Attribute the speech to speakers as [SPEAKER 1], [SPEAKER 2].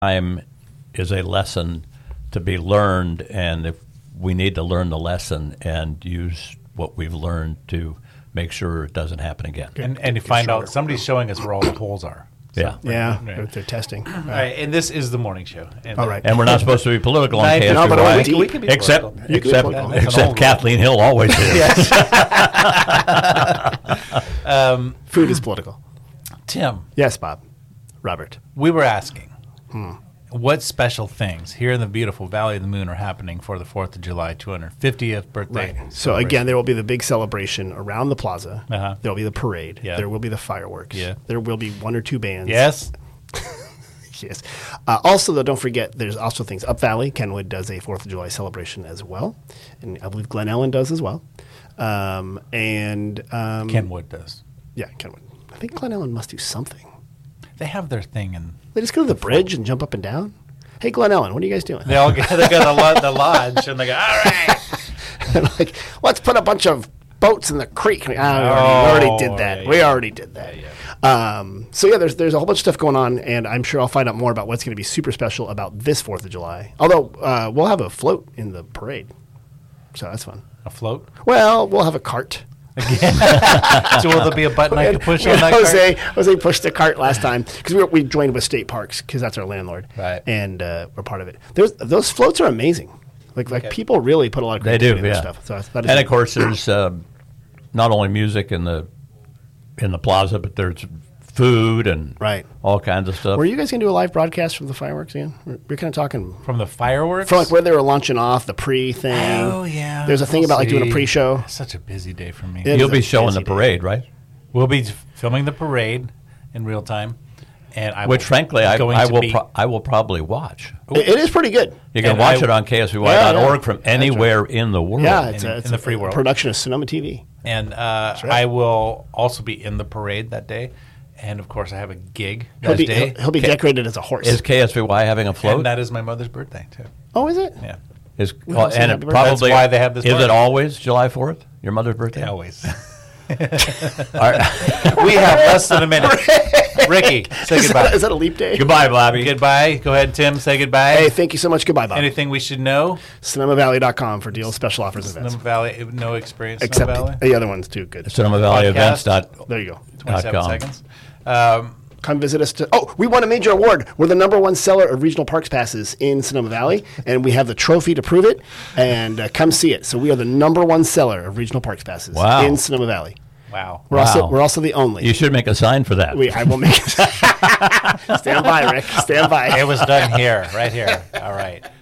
[SPEAKER 1] Time is a lesson to be learned, and if we need to learn the lesson and use what we've learned to make sure it doesn't happen again.
[SPEAKER 2] And you find out somebody's showing us where all the holes are.
[SPEAKER 1] Yeah.
[SPEAKER 3] Yeah, they're testing.
[SPEAKER 2] All right, and this is the morning show. And
[SPEAKER 3] All right.
[SPEAKER 1] And we're not supposed to be political on KSBY.
[SPEAKER 3] No, but
[SPEAKER 2] we can be
[SPEAKER 1] except
[SPEAKER 2] political.
[SPEAKER 1] except,
[SPEAKER 3] political.
[SPEAKER 1] except Kathleen Hill always is.
[SPEAKER 3] Food is political.
[SPEAKER 2] Tim,
[SPEAKER 3] Yes, Bob. Robert.
[SPEAKER 2] we were asking what special things here in the beautiful Valley of the Moon are happening for the 4th of July 250th birthday.
[SPEAKER 3] Right. So again, there will be the big celebration around the plaza.
[SPEAKER 2] Uh-huh.
[SPEAKER 3] There will be the parade.
[SPEAKER 2] Yeah.
[SPEAKER 3] There will be the fireworks.
[SPEAKER 2] Yeah.
[SPEAKER 3] There will be 1 or 2 bands.
[SPEAKER 2] Yes?
[SPEAKER 3] Yes. Also, though, don't forget, there's also things. Up Valley, Kenwood does a 4th of July celebration as well. And I believe Glen Ellen does as well.
[SPEAKER 2] Kenwood does.
[SPEAKER 3] Yeah, Kenwood. I think Glen Ellen must do something.
[SPEAKER 2] They have their thing, and
[SPEAKER 3] They just go to the bridge and jump up and down. Hey, Glen Ellen, what are you guys doing?
[SPEAKER 2] they all get, they got the lodge, and they go, all right.
[SPEAKER 3] Like, let's put a bunch of boats in the creek. We already did that.
[SPEAKER 2] yeah,
[SPEAKER 3] We already did that. So yeah, there's a whole bunch of stuff going on, and I'm sure I'll find out more about what's going to be super special about this 4th of July. Although we'll have a float in the parade, so that's fun.
[SPEAKER 2] A float?
[SPEAKER 3] Well, we'll have a cart.
[SPEAKER 2] So will there be a button I can push on that
[SPEAKER 3] Jose pushed the cart last time because we joined with State Parks because that's our landlord,
[SPEAKER 2] Right.
[SPEAKER 3] And we're part of it. Those floats are amazing. Like people really put a lot of
[SPEAKER 1] They
[SPEAKER 3] creativity
[SPEAKER 1] do,
[SPEAKER 3] in
[SPEAKER 1] yeah.
[SPEAKER 3] their stuff. So that is
[SPEAKER 1] And of course, there's not only music in the plaza, but there's food and
[SPEAKER 3] Right.
[SPEAKER 1] all kinds of stuff.
[SPEAKER 3] Were you guys going to do a live broadcast from the fireworks again? We're kind of talking
[SPEAKER 2] From the fireworks?
[SPEAKER 3] from like where they were launching off the pre thing.
[SPEAKER 2] Oh, yeah.
[SPEAKER 3] There's a thing
[SPEAKER 2] We'll
[SPEAKER 3] about like doing a
[SPEAKER 2] see.
[SPEAKER 3] pre-show.
[SPEAKER 2] Such a busy day for me.
[SPEAKER 3] It
[SPEAKER 1] You'll
[SPEAKER 3] is
[SPEAKER 1] be
[SPEAKER 3] a
[SPEAKER 1] showing
[SPEAKER 3] busy
[SPEAKER 1] the
[SPEAKER 3] day.
[SPEAKER 1] parade, right?
[SPEAKER 2] We'll be filming the parade in real time. And I
[SPEAKER 1] Which,
[SPEAKER 2] will-
[SPEAKER 1] frankly, I
[SPEAKER 2] going to
[SPEAKER 1] will
[SPEAKER 2] be-
[SPEAKER 1] I will probably watch.
[SPEAKER 3] It is pretty good.
[SPEAKER 1] You can
[SPEAKER 2] And
[SPEAKER 1] watch
[SPEAKER 2] I-
[SPEAKER 1] it on KSBY.org
[SPEAKER 3] Yeah.
[SPEAKER 1] from anywhere in the world.
[SPEAKER 3] Yeah, it's
[SPEAKER 2] in the free world.
[SPEAKER 3] a production of Sonoma TV.
[SPEAKER 2] And I will also be in the parade that day. And, of course, I have a gig
[SPEAKER 3] He'll
[SPEAKER 2] that
[SPEAKER 3] be,
[SPEAKER 2] day.
[SPEAKER 3] he'll be decorated as a horse.
[SPEAKER 1] Is KSBY having a float?
[SPEAKER 2] And that is my mother's birthday, too.
[SPEAKER 3] Oh, is it?
[SPEAKER 2] Yeah.
[SPEAKER 1] Is,
[SPEAKER 3] Well,
[SPEAKER 1] and
[SPEAKER 3] happy
[SPEAKER 1] it
[SPEAKER 3] birthday.
[SPEAKER 1] probably
[SPEAKER 2] That's why they have this
[SPEAKER 1] Is
[SPEAKER 2] party.
[SPEAKER 1] it always July 4th? Your mother's birthday?
[SPEAKER 2] Always.
[SPEAKER 1] All right.
[SPEAKER 2] We have less than a minute. Ricky, say
[SPEAKER 3] Is
[SPEAKER 2] goodbye.
[SPEAKER 3] that a leap day?
[SPEAKER 1] Goodbye, Bobby.
[SPEAKER 2] Goodbye. Go ahead, Tim. Say goodbye.
[SPEAKER 3] Hey, thank you so much. Goodbye, Bob.
[SPEAKER 2] Anything we should know?
[SPEAKER 3] SonomaValley.com for deals, special offers, and events.
[SPEAKER 2] Sonoma Valley, no experience.
[SPEAKER 3] Except
[SPEAKER 2] Sonoma Valley.
[SPEAKER 3] the other one's too good.
[SPEAKER 1] Sonoma Valley Events.
[SPEAKER 3] There you go.
[SPEAKER 2] 27
[SPEAKER 1] .com.
[SPEAKER 2] seconds.
[SPEAKER 3] Come visit us. We won a major award. We're the #1 seller of regional parks passes in Sonoma Valley, and we have the trophy to prove it. And come see it. So we are the #1 seller of regional parks passes
[SPEAKER 1] Wow.
[SPEAKER 3] in Sonoma Valley.
[SPEAKER 2] Wow.
[SPEAKER 3] We're also the only.
[SPEAKER 1] You should make a sign for that.
[SPEAKER 3] I will make it. Stand by, Rick. Stand by.
[SPEAKER 2] It was done here, right here. All right.